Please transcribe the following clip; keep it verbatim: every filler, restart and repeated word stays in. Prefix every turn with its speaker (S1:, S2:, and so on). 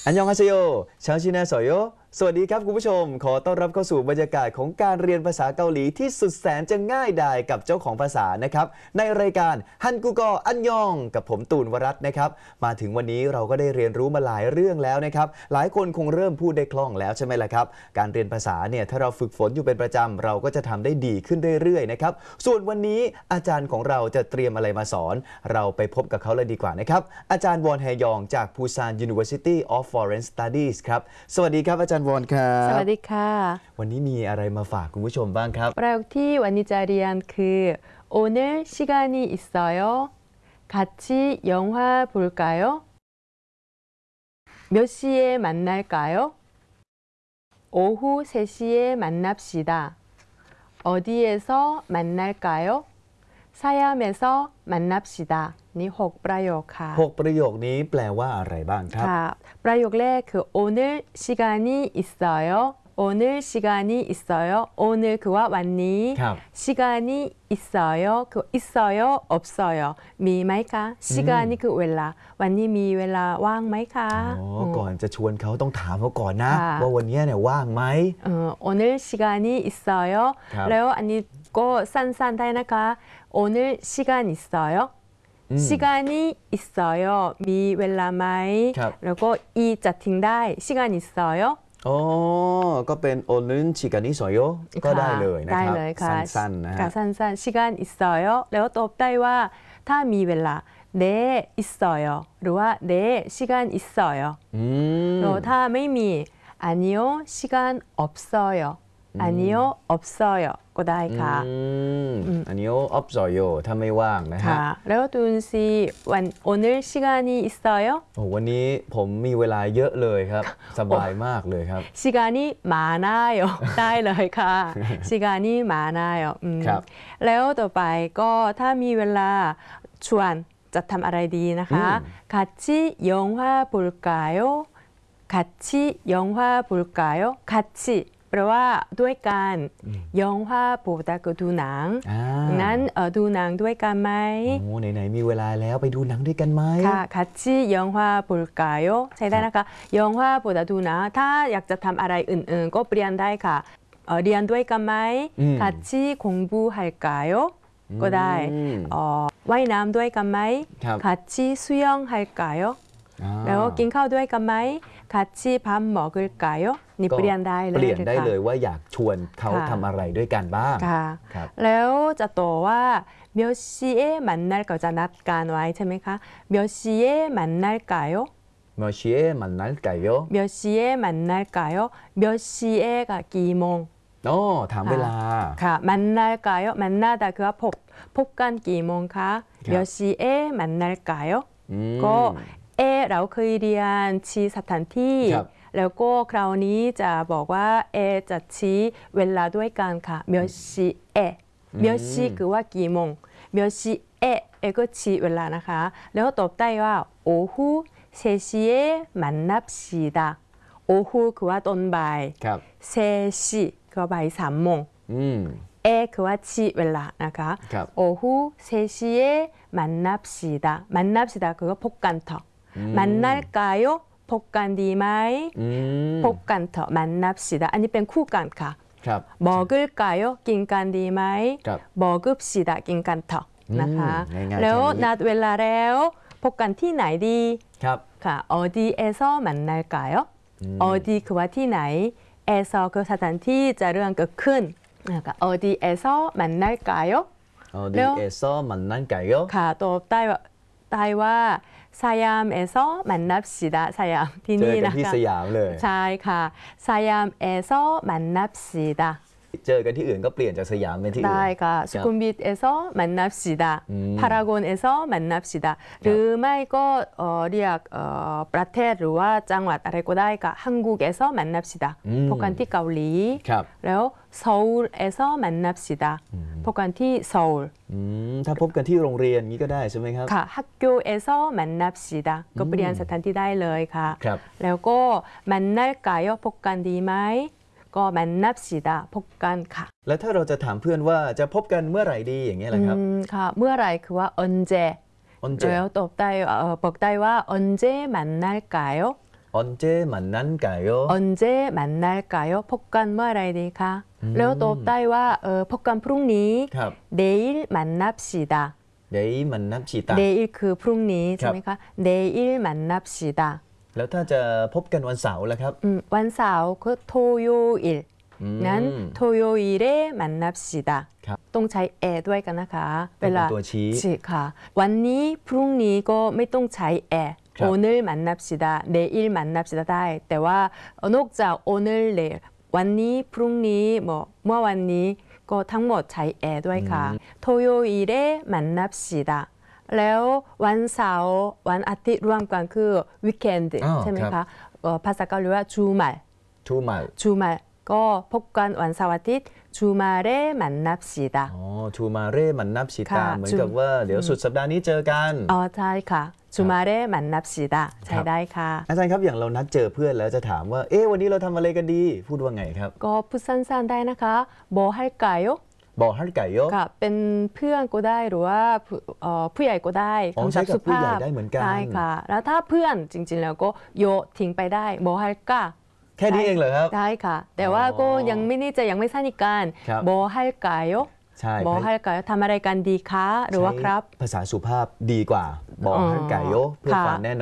S1: อันยองฮาเซโยชาวชินาสอยโยสวัสดีครับคุณผู้ชมขอต้อนรับเข้าสู่บรรยากาศของการเรียนภาษาเกาหลีที่สุดแสนจะง่ายดายกับเจ้าของภาษานะครับในรายการฮันกูกออันยองกับผมตูนวรัตน์นะครับมาถึงวันนี้เราก็ได้เรียนรู้มาหลายเรื่องแล้วนะครับหลายคนคงเริ่มพูดได้คล่องแล้วใช่ไหมล่ะครับการเรียนภาษาเนี่ยถ้าเราฝึกฝนอยู่เป็นประจำเราก็จะทำได้ดีขึ้นเรื่อยๆนะครับส่วนวันนี้อาจารย์ของเราจะเตรียมอะไรมาสอนเราไปพบกับเขาเลยดีกว่านะครับอาจารย์วอนแฮยองจาก Busan University of Foreign Studies ครับสวัสดีครับอาจารย์วอนครับ
S2: สวัสดีค่ะ
S1: วันนี้มีอะไรมาฝากคุณผู้ชมบ้างครับ
S2: ประโยคที่วันนี้จะเรียนคือโอเนล시간이있어요같이영화볼까요몇시에만날까요오후세시에만납시다어디에서만날까요사얌에서만납시다นี่หกประโยคค่ะ
S1: หกประโยคนี้แปลว่าอะไรบ้างครับ
S2: ค่ะประโยคแรกคือโอเนล시간이있어요โอเนล시간이있어요โอเนลคือว่าวันนี้시간이있어요คือ있어요없어요มีไหมคะ시간นี่คือเวลาวันนี้มีเวลาว่างไหมคะ
S1: อ๋อก่อนจะชวนเขาต้องถามเขาก่อนนะว่าวันนี้เนี่ยว่างไหม
S2: เออโอเนล시간이있어요แล้วอันนี้ก็สั้นๆได้นะคะโอเนล시간 있어요 시간이 있어요มีเวลาไหมแล้วก็อีจะทิ้งได้시간 있어요
S1: อ๋อก็เป็นโอนึนชิกานิสอยโยก็ได้เลยนะครับสั้นๆนะฮะ
S2: สั้นๆ시간 있어요แล้วตอบได้ว่าถ้ามีเวลา네 있어요หรือว่า네 시간 있어요แล้วถ้าไม่มี아니요 시간 없어요 아니요 없어요ก็ได้ค่ะ
S1: อันนี้อัพซอยโยถ้าไม่ว่างนะฮะ
S2: แล้วตูนซีวันโอเนล시간이 있어요
S1: โอ้วันนี้ผมมีเวลาเยอะเลยครับสบายมากเลยครับ
S2: 시간이많아요ได้เลยค่ะ시간이많아요แล้วต่อไปก็ถ้ามีเวลาชวนจะทำอะไรดีนะคะ같이영화볼까요같이영화볼까요같이แปลว่าด้วยกันยองฮวาปูตาก็ดูหนังงั้นดูหนังด้วยกันไหม
S1: โอ้ไหนๆมีเวลาแล้วไปดูหนังด้วยกันไหม
S2: ค่ะ같이영화볼까요ใช่ได้นะคะยองฮวาปูตาดูหนังถ้าอยากจะทำอะไรอื่นๆก็เปลี่ยนได้ค่ะเรียนด้วยกันไหม같이공부할까요ก็ได้ว่ายน้ำด้วยกันไหม같이수영할까요แล้วกินข้าวด้วยกันไหม같이밥먹을까요นี่เปลี่ยนได้เลย
S1: เปลี่ยนได้เลยว่าอยากชวนเขาทำอะไรด้วยกันบ้าง
S2: แล้วจะต่อว่า몇 시에 만날까จะนัดกันไว้ใช่ไหมคะ몇 시에 만날까요
S1: 몇 시에 만날까요
S2: 몇 시에 만날까요 몇 시에がกี่โมง
S1: อ๋อถามเวลา
S2: ค่ะ만날까요 만나다คือว่าพบพบกันกี่โมงคะ몇 시에 만날까요ก็เอเราเคยเรียนชี้สถานที่แล้วก็คราวนี้จะบอกว่าเอจะชี้เวลาด้วยกันค่ะ몇 시에 몇 시คือว่ากี่โมง몇 시에เอก็ชี้เวลานะคะแล้วตอบได้ว่า오후 세 시에 만납시다 오후คือว่าตอนบ่าย세 시คือว่าบ่ายสามโมงเอคือว่าชี้เวลานะคะโอฮูเซชิเอมันนับสีดามันนับสีดาคือว่าพบกันเถอะมันนัดกายพบกันดีไหมพบกันเถอะมันนับสีดาอันนี้เป็นคู่กันค่ะบอกึกายกินกันดีไหมบอกึสีดากินกันเถอะนะคะแล้วนัดเวลาแล้วพบกันที่ไหนดีค่ะออดีเอซอมันนัดกายออดีคือว่าที่ไหนเอซอคือสถานที่จะเรื่องเกิดขึ้น어디에서 만날까요
S1: 어디에서 만날까요
S2: ค่ะตอบได้ว่าได้ว่าสยามเอซอมันนับสิดาสยามที่นี่นะคะ
S1: เจอกันที่สยามเลย
S2: ใช่ค่ะสยามเอซอมันนับสิดา
S1: เจอกันที่อื่นก็เปลี่ยนจากสยามเป็นที่อื่น
S2: ได้ค่ะสุขุมวิทเอซอมันนับสิดาพารากอนเอซอมันนับสิดาหรือไม่ก็เรียกประเทศหรือว่าจังหวัดอะไรก็ได้ค่ะฮังกุกเอซอมันนับสิดาพบกันที่เกาหลีแล้วโซลเอซอมันนับสิดาพบกันที่โซล
S1: ถ้าพบกันที่โรงเรียนนี้ก็ได้ใช่ไหมครับ
S2: ค่ะฮักโกเอซอมันนับสิดาก็เปลี่ยนสถานที่ได้เลยค่ะแล้วก็มันนัดกายพบกันดีไหมก็มันนับสิดาพบกันค่ะ
S1: แล้วถ้าเราจะถามเพื่อนว่าจะพบกันเมื่อไหร่ดีอย่างเงี้ยแหละครับ
S2: ค่ะเมื่อไหร่คือว่า언제แล้วตอบได้บอกได้ว่า언제 만날까요
S1: 언제 만날까요?
S2: 언제 만날까요? พบกันเมื่อไรดีคะแล้วตอบได้ว่าเออพบกันพรุ่งนี้
S1: ครับ
S2: 내일 만납시다
S1: 내일 만납시다
S2: 내일 คือพรุ่งนี้
S1: ครั
S2: ใช่
S1: บ
S2: ไหมคะ 내일 만납시다
S1: แล้วถ้าจะพบกันวันเสาร์ล่ะครับ
S2: อืมวันเสาร์คือ토요일
S1: อืม
S2: นั้น 토요일에 만납시다
S1: ครับ
S2: ต้องใช้แอด้วยกันนะคะ เวลา
S1: เป็นตัวชี้
S2: ใช่ค่ะ วันนี้พรุ่งนี้ก็ไม่ต้องใช้แอ
S1: ครับ
S2: 오늘 만납시다 내일 만납시다 ได้ แต่ว่านอกจาก 오늘 내일 วันนี้พรุ่งนี้เมื่อเมื่อวันนี้ก็ทั้งหมดใช้แอด้วยค่ะ 토요일에 만납시다 แล้ววันเสาร์วันอาทิตย์รวมกันคือ weekend
S1: อ๋อ
S2: ใช่ไหม
S1: ครั
S2: คะ
S1: บ
S2: เอ่อภาษาเกาหลีว่า 주말
S1: 주말
S2: 주말 ก็พบกันวันเสาร์อาทิตย์ 주말에 만납시다
S1: อ๋อชูมาเร่มันนับชิตา
S2: ค่ะ
S1: เหมือน
S2: จู
S1: กับว่าเดี๋ยวสุดสัปดาห์นี้เจอกัน
S2: อ๋อใช่ค่ะ 주말에 만납시다 ใช้ได้ค่ะ
S1: อาจารย์ครับอย่างเรานัดเจอเพื่อนแล้วจะถามว่าเอ๊ะวันนี้เราทำอะไรกันดี พูดว่าไงครับ
S2: ก็พูดสั้นๆได้นะคะ 뭐 할까요?
S1: บอกฮัลไก่โย
S2: ค่ะเป็นเพื่อนก็ได้หรือว่าผู้เอ่อผู้ใหญ่ก็ได้
S1: อ๋อ
S2: คำ
S1: ใช้
S2: ศัพท์
S1: กับ
S2: สุ
S1: ผู้ใหญ่
S2: ภาพ
S1: ได้เหมือนกัน
S2: ใช่ค่ะ แล้วถ้าเพื่อนจริงๆแล้วก็โยทิ้งไปได้ 뭐 할까?
S1: แค่นี้เองเหรอครับ
S2: ได้ค่ะ แต่ว่าก็ยังไม่แน่ใจยังไม่สนิทกัน
S1: ครับ
S2: 뭐 할까요?
S1: ใช่
S2: 뭐 할까요? ทำอะไรกันดีคะหรือว่าครับ
S1: ภาษาสุภาพดีกว่าบอกฮัลไก่โยเพื่อ
S2: ค่ะ
S1: ความแน่นอน